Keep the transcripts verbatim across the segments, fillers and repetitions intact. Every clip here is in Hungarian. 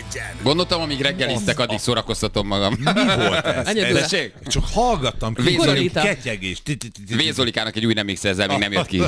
Gondoltam, amíg reggeliztek, addig szórakoztatom magam. Mi volt ez? ez csak hallgattam ki, hogy ketyegés. Vézolikának egy új remix, ezzel még nem jött ki.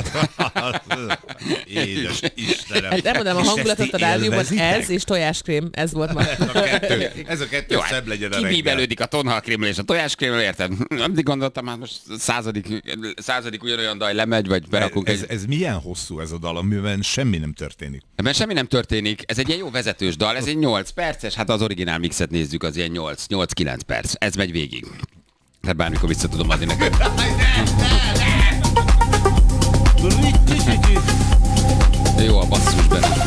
Édes Istenem. Nem mondom, a hangulatot a rádióban ez és tojáskrém, ez volt ma. Ez a kettő szebb legyen a reggel. Kibíbelődik a tonhalkrémről és a tojáskrémről, érted? Addig gondoltam, hát most századik, századik ugyanolyan daj lemegy, vagy berakunk ez, egy... ez milyen hosszú ez a dal, amiben semmi nem történik? Ebben semmi nem történik, ez egy ilyen jó vezetős dal, ez egy nyolc perces, hát az originál mixet nézzük, az ilyen nyolc-kilenc perc, ez megy végig. Tehát bármikor vissza tudom adni neked. Jó a basszus benne.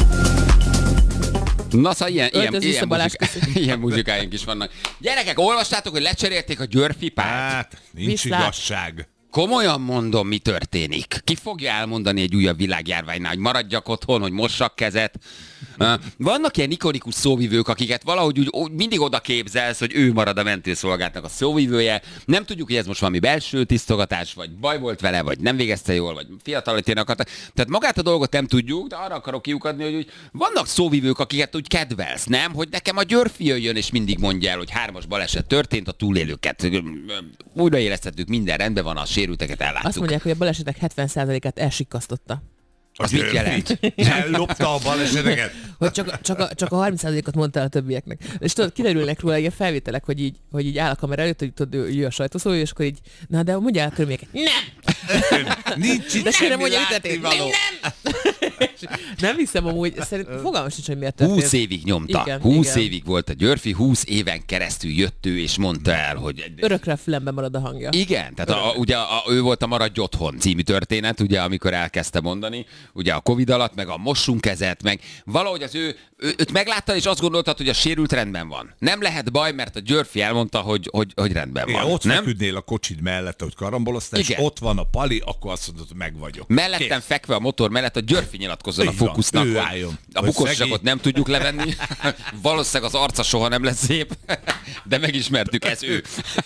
Na szóval ilyen, ilyen, ilyen, muzsika, ilyen muzsikáink is vannak. Gyerekek, olvastátok, hogy lecserélték a győrfipát? Hát, nincs Viszlát. igazság. Komolyan mondom, mi történik. Ki fogja elmondani egy újabb világjárványnál, hogy maradjak otthon, hogy mossak kezet? Vannak ilyen ikonikus szóvivők, akiket valahogy úgy, úgy mindig oda képzelsz, hogy ő marad a mentőszolgálatnak a szóvivője. Nem tudjuk, hogy ez most valami belső tisztogatás, vagy baj volt vele, vagy nem végezte jól, vagy fiatalítani akarta. Tehát magát a dolgot nem tudjuk, de arra akarok kiukadni, hogy úgy vannak szóvivők, akiket úgy kedvelsz, nem? Hogy nekem a Györfi jöjjön, és mindig mondja el, hogy hármas baleset történt, a túlélőket újraélesztettük, minden rendben van, a sérülteket elláttuk. Azt mondják, hogy a balesetek hetven százalékát elsikasztotta. Az mit jelent? Ellopta a baleseteket? Hogy csak, csak, a, csak a harminc százalékot mondta a többieknek. És tudod, kiderülnek róla ilyen felvételek, hogy így, hogy így áll a kamera előtt, hogy tudod, ő a sajtószóvő, és akkor így, na de mondjál a körülményeket. Nem! Nincs itt de semmi látnivaló. Nem! Nem hiszem amúgy, szerintem fogalmas sincs, hogy miért történt. húsz évig nyomta. Igen, húsz igen. évig volt a Györfi, húsz éven keresztül jött ő, és mondta el, hogy... Örökre a fülemben marad a hangja. Igen, tehát a, a, ugye a, ő volt a Maradj otthon című történet, ugye, amikor elkezdte mondani, ugye a Covid alatt, meg a mossunk kezet, meg valahogy az ő, ő őt meglátta, és azt gondoltad, hogy a sérült rendben van. Nem lehet baj, mert a Györfi elmondta, hogy, hogy, hogy rendben van. Igen, ott nem? feküdnél a kocsid mellett, hogy karamboloztál, és ott van a Pali, akkor azt mondod, hogy meg vagyok. Mellettem Kész. Fekve a motor mellett a Györfi nyilatkozzon a Fókusznak, ő hogy álljon. a bukosságot nem tudjuk levenni, valószínűleg az arca soha nem lesz szép, de megismertük, ez ő.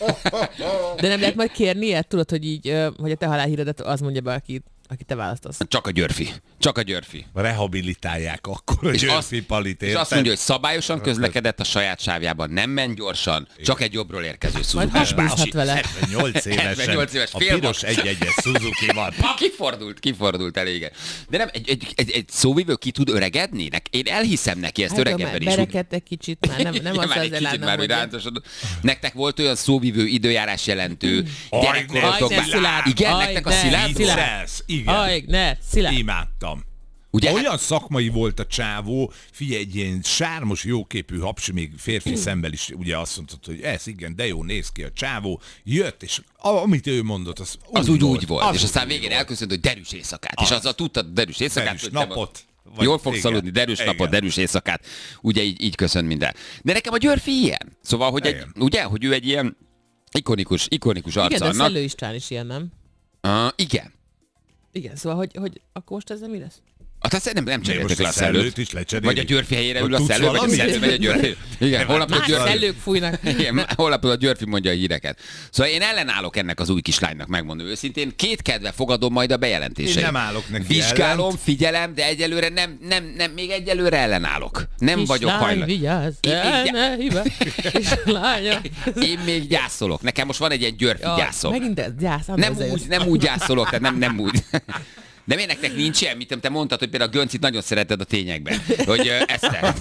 De nem lehet majd kérni ilyet, tudod, hogy így, hogy a te halálhíredet az mondja be, aki, aki te választasz. Csak a Györfi. Csak a Györfi. Rehabilitálják akkor a és Györfi azt, Palit, és azt mondja, hogy szabályosan közlekedett a saját sávjában, nem ment gyorsan, csak egy jobbról érkező Suzuki-s bácsi. vele. hetvennyolc évesen, hetvennyolc éves, a piros egy-egyes Suzuki van. Kifordult, kifordult elége. De nem, egy, egy, egy, egy szóvivő ki tud öregedni? Én elhiszem neki ezt, hát, öregebben is. Berekedt egy kicsit, már nem, nem az az elán, már hogy nektek volt olyan szóvivő időjárás jelentő gyerekkorotokban. Igen, nektek a Szilárd? Aj, ne, Szilárd. Imádtam. Ugye? Olyan szakmai volt a csávó, figyelj, egy ilyen sármos, jóképű hapsi, még férfi szemmel is ugye azt mondta, hogy ez igen, de jó, néz ki a csávó, jött, és amit ő mondott, az úgy az úgy, volt. úgy volt, az és aztán úgy végén volt. elköszönt, hogy derűs éjszakát, az. És azzal tudtad derűs éjszakát. Derűs hogy napot. Vagy jól fogsz aludni, derűs igen. napot, derűs éjszakát. Ugye így, így köszön minden. De nekem a Györfi ilyen. Szóval, hogy egy, ugye, hogy ő egy ilyen ikonikus, ikonikus arca. Igen, de Szellő István is ilyen, nem? Uh, igen. Igen, szóval, hogy, hogy akkor most ezzel mi lesz? Hát azt nem, nem cseréltek le a Szellőt. Is vagy a Györfi helyére ül a Szellő, vagy a Szellő megy a Györfi. Igen, holnap a Györfi. Szellők fújnak. Igen, holnap a Györfi mondja a híreket. Szóval én ellenállok ennek az új kislánynak, megmondom őszintén. Két kedve fogadom majd a bejelentéseit. Én nem állok neki Vizsgálom, ellent. figyelem, de egyelőre nem, nem, nem, még egyelőre ellenállok. Nem Kislány, vagyok hajlandó. vigyázz, el ne hibá. Kislánya. Én még gyászolok. Nekem most van egy ilyen Györfi Ja, gyászom. megint ez gyász. Nem úgy, nem úgy gyászolok, tehát nem, nem úgy. De miért nektek nincs ilyen, mit te mondtad, hogy például a Göncit nagyon szereted a tényekben, hogy uh, Eszter.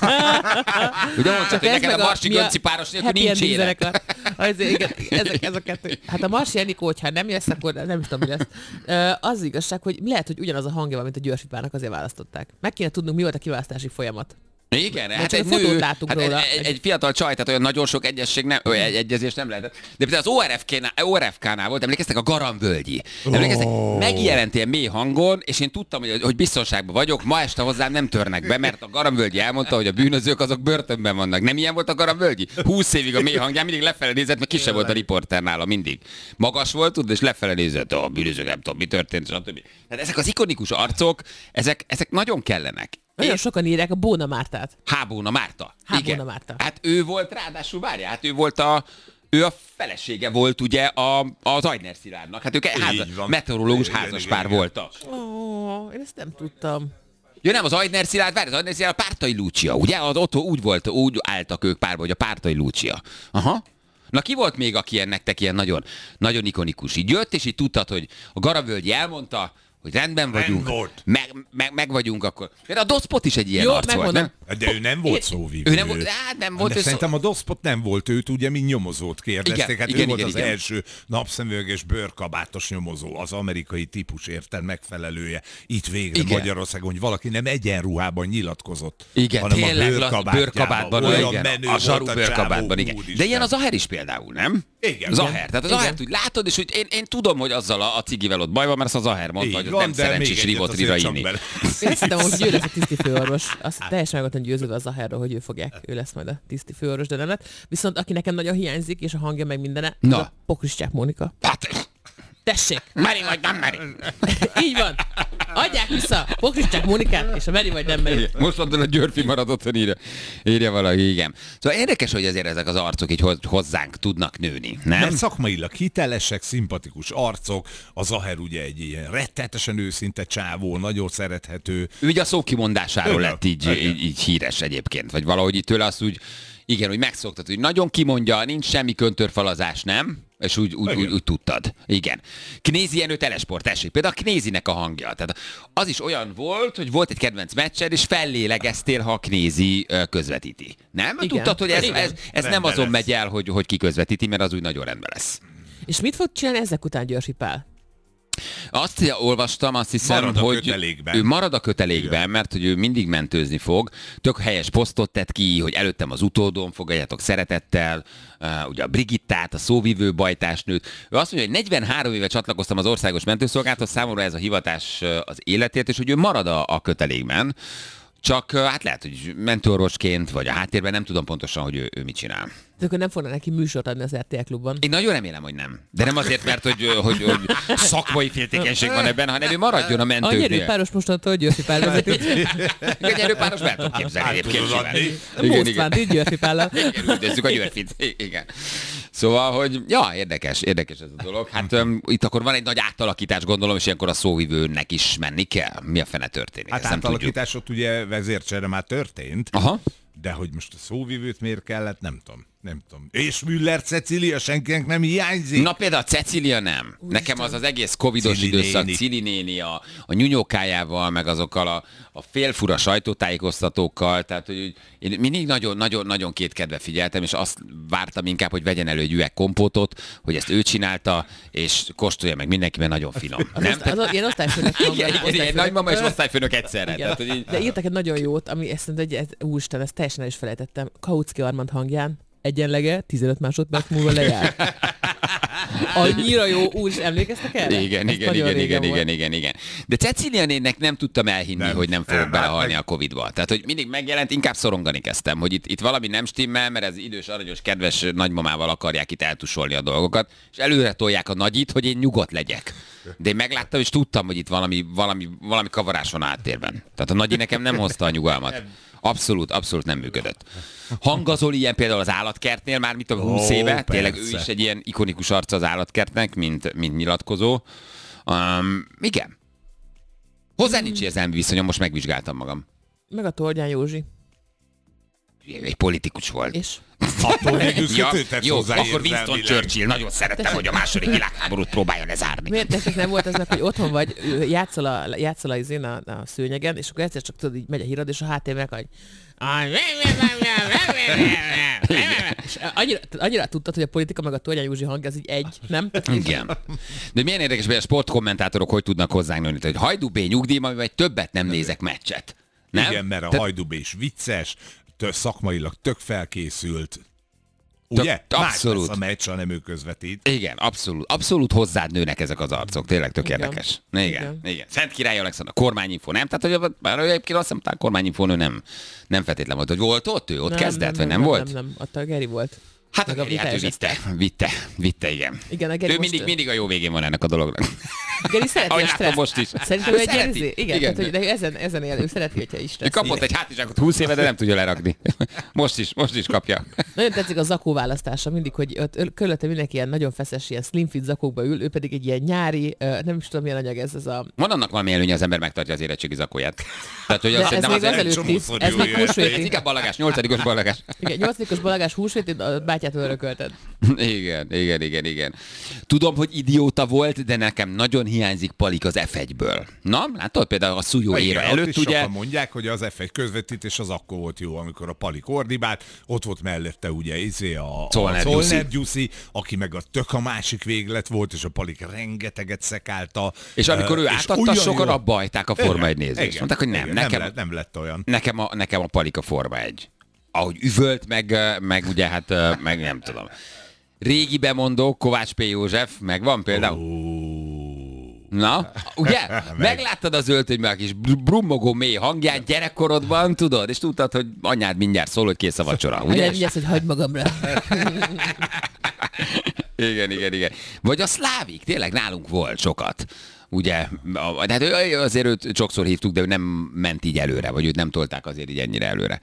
Ugye mondtad, hogy neked a Marsi Gönci páros nélkül nincs élet. Igen, ezek, ez a kettő. Hát a Marsi Enikó, hogyha nem jössz, akkor nem is tudom, mi lesz. Az igazság, hogy lehet, hogy ugyanaz a hangja van, mint a Györfipának, azért választották. Meg kéne tudnunk, mi volt a kiválasztási folyamat. Igen, hát egy nő, hát egy, egy, egy fiatal csaj, tehát olyan nagyon sok egyesség nem, ö, egy egyezés nem lehetett. De például az o er ef ká-nál, o er ef ká-nál volt, emlékeztek a Garamvölgyi. Emlékeztek? Oh. Megjelent ilyen mély hangon, és én tudtam, hogy, hogy biztonságban vagyok, ma este hozzám nem törnek be, mert a Garamvölgyi elmondta, hogy a bűnözők azok börtönben vannak. Nem ilyen volt a Garamvölgyi? húsz évig a mély hangján mindig lefele nézett, mert kisebb volt a riporter nála mindig. Magas volt, tudod, és lefele nézett, a bűnözők nem tudom, mi történt, stb. Tehát ezek az ikonikus arcok, ezek, ezek nagyon kellenek. Nagyon sokan írják a Bóna Mártát. Hábóna Márta. Hábóna Márta. Hát ő volt, ráadásul várja, hát ő volt a, ő a felesége volt ugye a, az Aigner Szilárdnak. Hát ők háza, meteorológus házaspár voltak. Ó, én ezt nem tudtam. Ja nem, az Ajdner Szilárd, várj, az Ajdner Szilárd a Pártai Lúcia, ugye? Az ott úgy volt, úgy álltak ők párba, hogy a Pártai Lúcia. Aha. Na ki volt még, aki ilyen nektek ilyen nagyon, nagyon ikonikus? Így jött, és így tudtad, hogy a Garavölgyi elmondta, hogy rendben vagyunk, meg, meg, meg vagyunk akkor. De a Doszpot is egy ilyen Jó, arc volt, nem? De ő nem volt szóvívő. Ő nem volt, hát nem volt. De ő szerintem szó... a Doszpot nem volt, őt ugye mint nyomozót kérdezték. Igen, hát igen, ő volt igen, az igen. első napszemüveges bőrkabátos nyomozó, az amerikai típus érted megfelelője. Itt végre Igen. Magyarországon, hogy valaki nem egyenruhában nyilatkozott, Igen, hanem tényleg, a bőrkabátban, bőrkabátban. bőrkabátban Olyan igen, menő a zsaru volt a bőrkabátban, csávó, igen. úristen. De ilyen az Aher is például, nem? Igen. Zaher. Tehát az Igen. Zahert úgy látod, és úgy én, én tudom, hogy azzal a, a cigivel ott baj van, mert az a Zaher mondta, Így hogy az van, nem de szerencsés még egyet rivotrira azért csak inni. bele. Én azt hittem, hogy ő lesz a tiszti főorvos. Azt teljesen meg voltam győződve az Zaherről, hogy ő fogják, ő lesz majd a tiszti főorvos, de nem lett. Viszont aki nekem nagyon hiányzik, és a hangja meg mindene, az Na. a Pokriscsák Mónika. Hát, Tessék! meri vagy nem meri. Így van. Adják vissza Pokriscsák Mónikát, és a meri vagy nem meri. Most mondod, a Györfi maradott, hogy írja, írja valaki, igen. Szóval érdekes, hogy azért ezek az arcok így hoz- hozzánk tudnak nőni, nem? Mert szakmailag hitelesek, szimpatikus arcok, a Zaher ugye egy ilyen rettenetesen őszinte csávó, nagyon szerethető. Ő ugye a szókimondásáról Igen, lett így, igen. így, így híres egyébként, vagy valahogy itt tőle azt úgy, igen, hogy megszoktad, hogy nagyon kimondja, nincs semmi köntörfalazás, nem? És úgy, úgy, úgy, úgy tudtad. Igen. Knézi Jenő telesport, tessék. Például a Knézinek a hangja. Tehát az is olyan volt, hogy volt egy kedvenc meccsed, és fellélegeztél, ha a Knézi ö, közvetíti. Nem? Igen. Tudtad, hogy ez, Igen. ez, ez nem Rendben azon lesz. megy el, hogy, hogy ki közvetíti, mert az úgy nagyon rendben lesz. És mit fog csinálni ezek után Györfi Pál? Azt olvastam, azt hiszem, Marad a hogy kötelékben. ő marad a kötelékben, igen. Mert hogy ő mindig mentőzni fog. Tök helyes posztot tett ki, hogy előttem az utódom, fogadjátok szeretettel, uh, ugye a Brigittát, a szóvivő bajtásnőt. Ő azt mondja, hogy negyvenhárom éve csatlakoztam az országos mentőszolgálathoz, számomra ez a hivatás uh, az életért, és hogy ő marad a, a kötelékben. Csak uh, hát lehet, hogy mentőorvosként, vagy a háttérben nem tudom pontosan, hogy ő, ő mit csinál. De akkor nem fognak neki műsort adni az er té el Klubban. Én nagyon remélem, hogy nem. De nem azért, mert hogy, hogy, hogy szakmai féltékenység van ebben, hanem ő maradjon a A mentőknél. nyerőpáros mostantól Györfi Pál vezeti. A nyerőpáros be tudom képzelni Át egyébként tudod simán. adni. Igen, Most igen. van, így Györfi Pállal. Igen, üldözzük a Györfit. I- Igen. Szóval, hogy ja, érdekes, érdekes ez a dolog. Hát um, itt akkor van egy nagy átalakítás, gondolom, és ilyenkor a szóvivőnek is menni kell. Mi a fene történik? Hát Ezt nem tudjuk. átalakítás ott ugye vezércsere már történt, Aha. de hogy most a szóvivőt miért kellett, nem tudom. Nem tudom. És Müller Cecília senkinek nem hiányzik. Na például a Cecília nem. Nekem az az egész covidos Cili időszak, néni. Cili néni a, a nyúnyókájával, meg azokkal a, a félfura sajtótájékoztatókkal, tehát hogy úgy- én mindig nagyon-nagyon-nagyon kétkedve figyeltem, és azt vártam inkább, hogy vegyen elő egy üveg kompótot, hogy ezt ő csinálta, és kóstolja meg mindenki, mert nagyon finom. Az, Nem? osztály, az, ilyen osztályfőnök Igen, hangon, igen, igen, osztályfőnök. nagymama és osztályfőnök egyszerre. Igen. Tehát, hogy így... De írtak egy nagyon jót, ami ezt mondta, hogy ez, úristen, ezt teljesen el is felejtettem. Kautsky Armand hangján egyenlege tizenöt másodperc múlva lejár. Annyira jó, úr, is emlékeztek erre? Igen, Ez igen, nagyon igen, régen igen, volt. igen, igen, igen. De Cecilia nénnek nem tudtam elhinni, Nem. hogy nem fogok Nem, belehalni hát a Covidba. Tehát, hogy mindig megjelent, inkább szorongani kezdtem, hogy itt, itt valami nem stimmel, mert ez idős, aranyos, kedves nagymamával akarják itt eltusolni a dolgokat, és előre tolják a nagyit, hogy én nyugodt legyek. De én megláttam, és tudtam, hogy itt valami, valami, valami kavarás van áttérben. Tehát a nagyi nekem nem hozta a nyugalmat. Abszolút, abszolút nem működött. Hangazol ilyen például az állatkertnél már, mit tudom, húsz Ó, éve. Tényleg ő persze. is egy ilyen ikonikus arca az állatkertnek, mint, mint nyilatkozó. Um, igen. Hozzá nincs érzelmi viszonyom, most megvizsgáltam magam. Meg a Tordján Józsi. Egy politikus volt. És Attól végül Ja, kötődhetsz jó, hozzá akkor Winston érzelmileg. Churchill. Nagyon szerettem, hogy a második világháborút próbálja lezárni. miért nektek nem volt ez meg, hogy otthon vagy, ő játszol a, játszol a, izén a, a szőnyegen, és akkor egyszer csak tudod, így megy a hírad, és a háttérben hogy és annyira, annyira tudtad, hogy a politika meg a Tordján Józsi hang, az így egy, nem? Igen. De milyen érdekes, hogy a sportkommentátorok hogy tudnak hozzánk nőni, hogy Hajdú B nyugdíjban, vagy többet nem nézek meccset. Nem? Igen, mert a Te- Hajdú is vicces, tök, szakmailag tök felkészült. Tök- Ugye? abszolút. Más lesz a meccs, ha nem ő közvetít. Igen, abszolút. Abszolút hozzád nőnek ezek az arcok. Tényleg tök Igen. érdekes. Igen, igen. Igen. igen. Szent Király Alexandra, kormányinfo, nem? Tehát, hogy bár egyébként azt hiszem, a kormányinfón ő nem, nem feltétlen volt. Hogy volt ott ő? Ott kezdett, vagy nem, volt? Nem, nem, ott a Geri volt. Hát a Meg a Geri, hát ő Vitás vitte, vitte, vitte, igen. Igen, a Geri ő most- mindig, mindig a jó végén van ennek a dolognak. Geri szereti Ahogy a látom stresszt. most is. Szerintem ő egy Szereti. ilyen, igen, Igen. tehát, hogy de ő ezen, ezen él, ő szereti, hogyha is Ő stressz. kapott egy hátizsákot húsz éve, de nem tudja lerakni. Most is, most is kapja. Nagyon tetszik a zakó választása mindig, hogy ott öl- körülötte mindenki ilyen nagyon feszes, ilyen slim fit zakókba ül, ő pedig egy ilyen nyári, ö, nem is tudom milyen anyag ez, ez a... Van annak valami előnye, az ember megtartja az érettségi zakóját. Tehát, hogy De azt ez szerintem még azért- azelőtt is, csomószor ez jó még ilyen. Ez húsvéti. inkább balagás, nyolcadikos balagás. Igen, nyolcadikos balagás húsvéti, a bátyától örökölted. Igen, igen, igen, igen. Tudom, hogy idióta volt, de nekem nagyon hiányzik Palik az ef egyből. Na, látod például a Szújó Igen, éra ott előtt, is ugye? sokan mondják, hogy az ef egy közvetítés az akkor volt jó, amikor a Palik ordibált, ott volt mellette ugye izé a, Zollner a Zollner Gyuszi. Gyuszi, aki meg a tök a másik véglet volt, és a Palik rengeteget szekálta. És amikor ő és átadta, olyan sokan jó- abba hagyták a Forma egy Igen, nézést. igen, Mondták, hogy nem, igen, nekem, nem, lett, nem lett olyan. nekem, a, nekem a Palik a Forma egy. Ahogy üvölt, meg, meg ugye hát, meg nem tudom. Régi bemondó, Kovács P. József, megvan például? Na, ugye? Meglátod az öltönyben a kis br- brummogó mély hangját gyerekkorodban, tudod? És tudtad, hogy anyád mindjárt szól, hogy kész a vacsora, Ugye? ugye? Ugye azt, hogy hagyd magamra. Igen, igen, igen. Vagy a szlávik, tényleg nálunk volt sokat. Ugye, a- de hát ő- azért őt sokszor hívtuk, de ő nem ment így előre, vagy őt nem tolták azért így ennyire előre.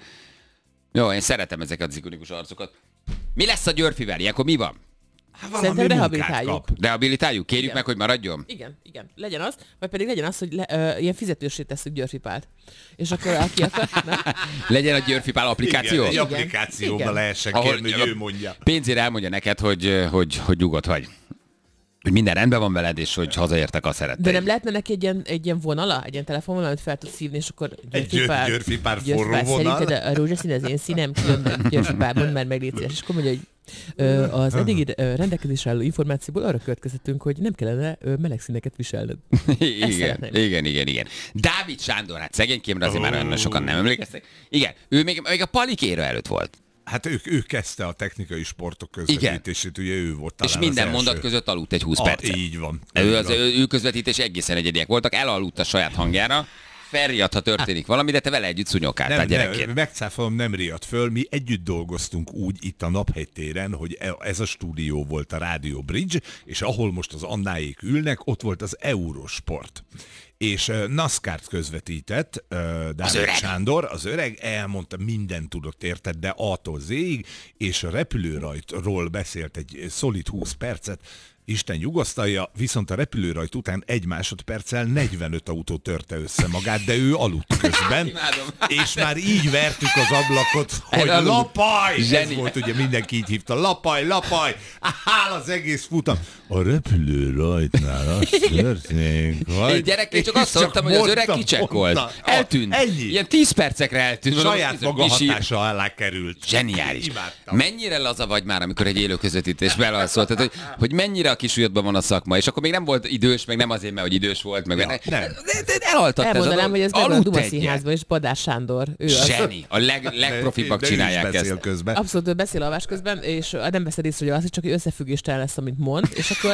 Jó, én szeretem ezeket az ikonikus arcokat. Mi lesz a Györfivel? Ilyenkor mi van? Hát valami Szerintem munkát rehabilitáljuk. kap. Rehabilitáljuk? Kérjük Igen. meg, hogy maradjon? Igen, igen. Legyen az, vagy pedig legyen az, hogy le, ö, ilyen fizetősé tesszük Györfi Pált. És akkor aki akar... Nem? Legyen a Györfipál applikáció? Igen, egy Igen. applikációban Igen. lehessen Ahol kérni, hogy ő mondja. pénzért elmondja neked, hogy, hogy, hogy nyugodt vagy. Hogy minden rendben van veled, és hogy hazaértek a De szeretteid. nem lehetne neki egy ilyen, egy ilyen vonala, egy ilyen telefonvonal, amit fel tudsz hívni, és akkor Györ- Györfi Pál forró vonal. Szerinted a, a rózsaszín az én színem, különben Györfi Pál, mondd már meg, légy szíves. És akkor mondja, hogy ö, az eddigi ö, rendelkezésre álló információból arra következtetünk, hogy nem kellene ö, meleg színeket viselned. Igen, szeretném. igen, igen, igen. Dávid Sándor, hát szegénykémre azért már olyan sokan nem emlékeztek. Igen, ő még, még a Palikéra előtt volt. Hát ő, ő kezdte a technikai sportok közvetítését, ugye ő volt talán És minden az mondat első. között aludt egy húsz Ah, percet. így van. Ő, Így az, van. ő, ő közvetítés egészen egyediek voltak, elaludt a saját hangjára, felriadt, ha történik valami, de te vele együtt szunyokkáltál Nem, gyerekként. nem, megcáfolom, nem riadt föl. Mi együtt dolgoztunk úgy itt a Naphegytéren, hogy e- ez a stúdió volt a Radio Bridge, és ahol most az Annáék ülnek, ott volt az Eurosport. És uh, NASCAR-t közvetített uh, Dávid öreg. Sándor, az öreg elmondta, mindent tudott érted, de A-tól Z-ig, és a repülőrajtról beszélt egy szolid húsz percet, Isten nyugosztalja, viszont a repülőrajt után egy másodperccel negyvenöt autó törte össze magát, de ő aludt közben, Imádom. és már így vertük az ablakot, hogy Elaludt. lapaj! Zseni. Ez volt, ugye mindenki így hívta, lapaj, lapaj! Áll az egész futam. A repülőrajtnál az történik, Én vagy? gyerekként csak És azt mondtam, hogy az öreg mondta, kicsekkolt. mondta. Eltűnt. Ennyi. Ilyen tíz percekre eltűnt. Saját Mondom, maga kis- hatása alá került. Zseniális. Imádtam. Mennyire laza vagy már, amikor egy élő közvetítés belalszol? Tehát, hogy, hogy mennyire a kisujjadban van a szakma, és akkor még nem volt idős, meg nem azért, mert hogy idős volt, meg Ja, ne, nem. De, de elhaltatta ez a Elmondanám, dolog. hogy ez meg a Aludt Duma egyet. Színházban is Badás Sándor. Ő az. Zseni. A leg, legprofibbak De ő is csinálják beszél ezt. közben. Abszolút ő beszél alvás közben, és nem veszed észre, hogy az, csak egy összefüggéstelen lesz, amit mond, és akkor...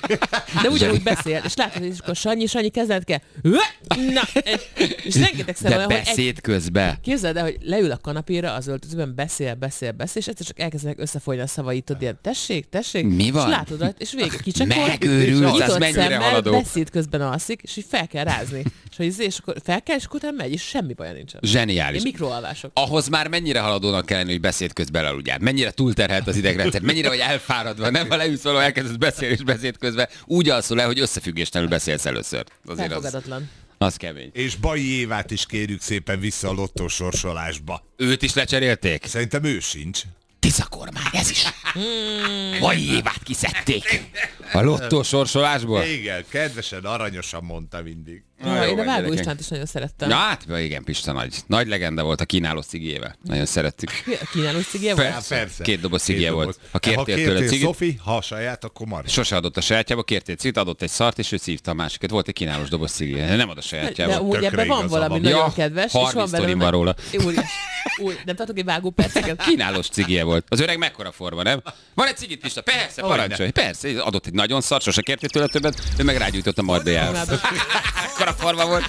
De ugyanúgy beszél, és látod, és akkor Sanyi, Sanyi kezdet kell... Na, és rengetegszer De olyan, hogy egy... beszéd közben. Képzeld el, hogy leül a kanapéra az öltözőben, beszél, beszél, beszél, és egyszer csak elkezdenek összefolyni a szavait, tudod, ilyen tessék, tessék, Mi van? és látod rajta, és végig kicsakol, Megőrült, az nyitott mennyire szemmel, haladó. beszéd közben alszik, és így fel kell rázni. És hogy izé, és akkor fel kell, és akkor utána megy, és semmi baja nincsen. Zseniális. Ilyen mikroalvások. Ahhoz már mennyire haladónak kell lenni, hogy beszéd közben aludjál? Mennyire túlterhelt az idegrendszer? Mennyire vagy elfáradva? Nem, ha leülsz valahol, elkezdesz beszélni és beszéd közben, úgy alszol el, hogy összefüggéstelenül beszélsz először. Azért az, Felfogadatlan. az kemény. És Baji Évát is kérjük szépen vissza a lottósorsolásba. Őt is lecserélték? Szerintem ő sincs. Tisza kormány, ez is. Vagy évát kiszedték. A lottó sorsolásból? Igen, kedvesen, aranyosan mondta mindig. Ja, jó én a van, Vágó gyerekek. Istvánt is nagyon szerettem. Ja, hát igen, Pista nagy. Nagy legenda volt a kínáló cigével. Nagyon szerettük. Mi a kínálós cigje volt? Persze. Persze. Két doboz cigje doboz. volt. Ha kértél tőle kértél cigit- Szofi, ha a saját, akkor Mari. Sose adott a sajátjába, kértél cigit, adott egy szart, és ő szívta a másikat. Volt egy kínálós doboz cigéje. Nem ad a De sajátjába. amúgy tökre ebben van igaza valami van. nagyon Ja, kedves, és harminc van sztorim belőle... van róla. Új, új, nem tartok egy vágó perceket? Kínálós cigije volt. Az öreg mekkora forma, nem? Van egy cigit, Pista? Persze, Hogyne. parancsolj. Persze, adott egy nagyon szart, sose kértél tőle többet, ő meg rágyújtott a mardéjára. Imádom. Ekkora forma volt.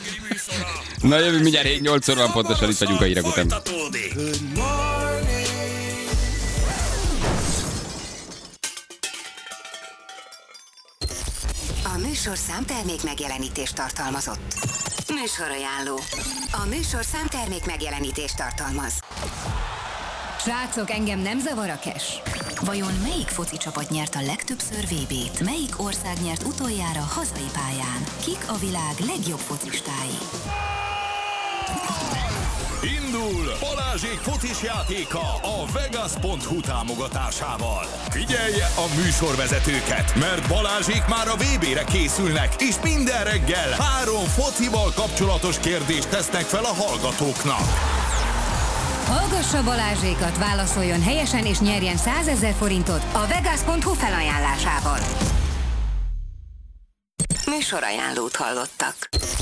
Na jövő mindjárt hét nyolc óra van, pontosan itt vagyunk a hírek után. Folytatódik. műsorszám termék megjelenítést tartalmazott. Műsorajánló. A műsorszám termék megjelenítést tartalmaz. Srácok, engem nem zavar a cash. Vajon melyik foci csapat nyert a legtöbbször vé bét? Melyik ország nyert utoljára hazai pályán? Kik a világ legjobb focistái? Indul Balázsék focis játéka a Vegas pont hu támogatásával. Figyelje a műsorvezetőket, mert Balázsék már a vé bére készülnek, és minden reggel három focival kapcsolatos kérdést tesznek fel a hallgatóknak. Hallgassa Balázsékat, válaszoljon helyesen és nyerjen százezer forintot a Vegas pont hu felajánlásával. Műsorajánlót hallottak.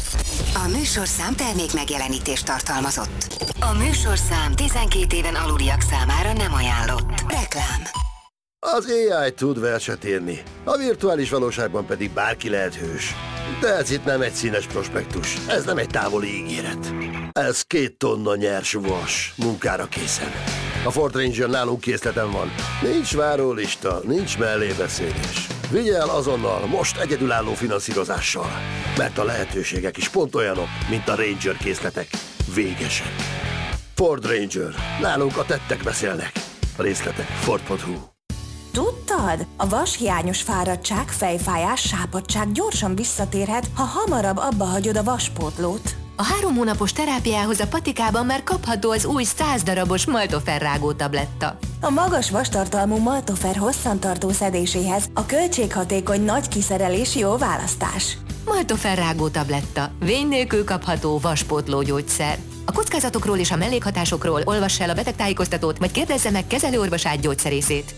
A műsorszám termék megjelenítést tartalmazott. A műsorszám tizenkét éven aluliak számára nem ajánlott. Reklám. Az á i tud verset írni, a virtuális valóságban pedig bárki lehet hős. De ez itt nem egy színes prospektus, ez nem egy távoli ígéret. Ez két tonna nyers vas, munkára készen. A Ford Ranger nálunk készleten van. Nincs várólista, nincs mellébeszélés. Vigye el azonnal, most egyedülálló finanszírozással. Mert a lehetőségek is pont olyanok, mint a Ranger készletek. Végesek. Ford Ranger. Nálunk a tettek beszélnek. A részletek Ford pont hu. Tudtad? A vashiányos fáradtság, fejfájás, sápadtság gyorsan visszatérhet, ha hamarabb abba hagyod a vaspótlót. A három hónapos terápiához a patikában már kapható az új száz darabos Maltofer-rágó tabletta. A magas vastartalmú Maltofer hosszantartó szedéséhez a költséghatékony nagy kiszerelés jó választás. Maltofer-rágó tabletta. Vény nélkül kapható vaspótló gyógyszer. A kockázatokról és a mellékhatásokról olvassa el a betegtájékoztatót, vagy kérdezze meg kezelőorvosát, gyógyszerészét.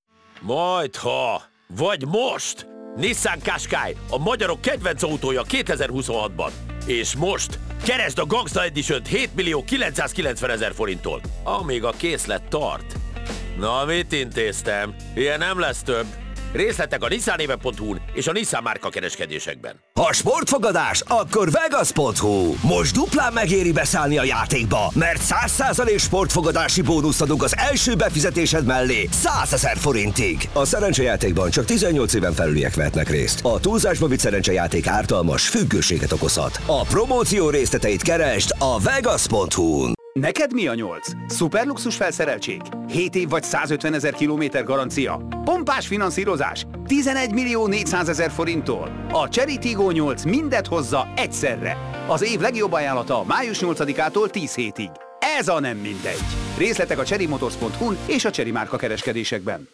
Majdha, vagy most! Nissan Qashqai, a magyarok kedvenc autója kétezer-huszonhatban. És most keresd a Gangsta Edition-t hét millió kilencszázkilencvenezer forinttól, amíg a készlet tart. Na, mit intéztem? Ilyen nem lesz több. Részletek a nissan éve pont hu-n és a Nissan márka kereskedésekben. Ha sportfogadás, akkor Vegas pont hu. Most duplán megéri beszállni a játékba, mert száz százalék sportfogadási bónuszt adunk az első befizetésed mellé százezer forintig. A szerencsejátékban csak tizennyolc éven felüliek vehetnek részt. A túlzásba vitt szerencsejáték ártalmas, függőséget okozhat. A promóció részleteit keresd a Vegas pont hu-n. Neked mi a nyolc? Szuperluxus felszereltség? hét év vagy százötvenezer kilométer garancia? Pompás finanszírozás? tizenegy millió négyszázezer forinttól? A Chery Tiggo nyolc mindet hozza egyszerre. Az év legjobb ajánlata május nyolcadikától tíz hétig. Ez a nem mindegy. Részletek a cherry motors pont hu-n és a Chery márka kereskedésekben.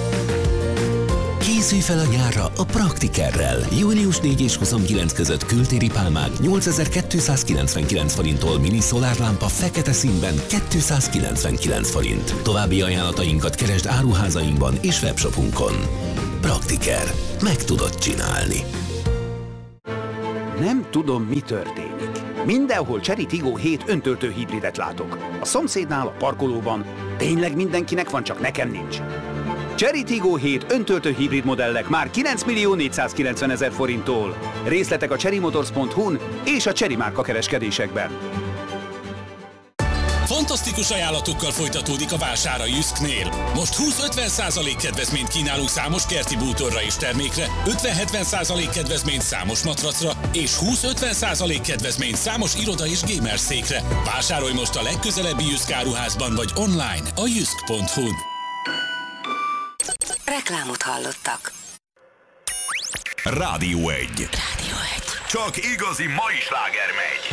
Készülj fel a nyárra a Praktikerrel. június negyedike és huszonkilencedike között kültéri pálmák nyolcezer-kétszázkilencvenkilenc forinttól, mini szolárlámpa fekete színben kétszázkilencvenkilenc forint. További ajánlatainkat keresd áruházainkban és webshopunkon. Praktiker. Meg tudod csinálni. Nem tudom, mi történik. Mindenhol Chery Tiggo hét öntöltő hibridet látok. A szomszédnál, a parkolóban. Tényleg mindenkinek van, csak nekem nincs. Chery Tiggo hét öntöltő hibrid modellek már kilenc millió négyszázkilencvenezer forinttól. Részletek a cherry motors pont hu-n és a Chery márka kereskedésekben. Fantasztikus ajánlatokkal folytatódik a vásár a Jysknél. Most húsz-ötven százalék kedvezményt kínálunk számos kerti bútorra és termékre, ötven-hetven százalék kedvezményt számos matracra, és húsz-ötven százalék kedvezményt számos iroda és gamer székre. Vásárolj most a legközelebbi Jysk áruházban vagy online a jysk pont hu-n. Reklámot hallottak. Rádió egy. Rádió egy. Csak igazi mai sláger megy.